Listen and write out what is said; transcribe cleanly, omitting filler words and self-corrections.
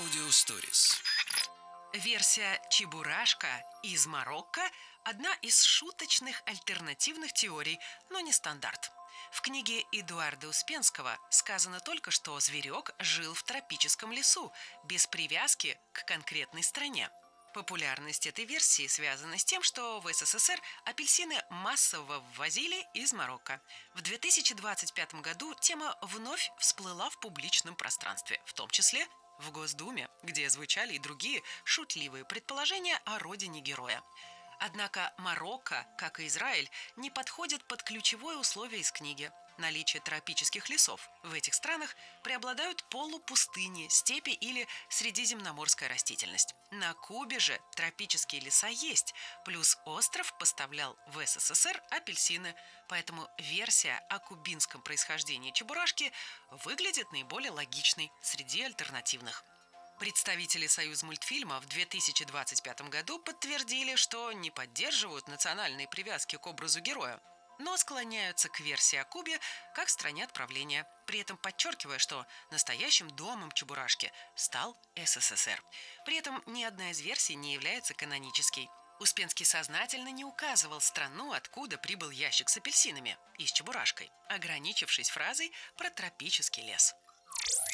Аудиосторис. Версия «Чебурашка» из Марокко – одна из шуточных альтернативных теорий, но не стандарт. В книге Эдуарда Успенского сказано только, что зверек жил в тропическом лесу, без привязки к конкретной стране. Популярность этой версии связана с тем, что в СССР апельсины массово ввозили из Марокко. В 2025 году тема вновь всплыла в публичном пространстве, в том числе в Госдуме, где звучали и другие шутливые предположения о родине героя. Однако Марокко, как и Израиль, не подходит под ключевое условие из книги – наличие тропических лесов. В этих странах преобладают полупустыни, степи или средиземноморская растительность. На Кубе же тропические леса есть, плюс остров поставлял в СССР апельсины, поэтому версия о кубинском происхождении чебурашки выглядит наиболее логичной среди альтернативных. Представители Союзмультфильма в 2025 году подтвердили, что не поддерживают национальные привязки к образу героя, но склоняются к версии о Кубе как стране отправления, при этом подчеркивая, что настоящим домом Чебурашки стал СССР. При этом ни одна из версий не является канонической. Успенский сознательно не указывал страну, откуда прибыл ящик с апельсинами и с Чебурашкой, ограничившись фразой про тропический лес.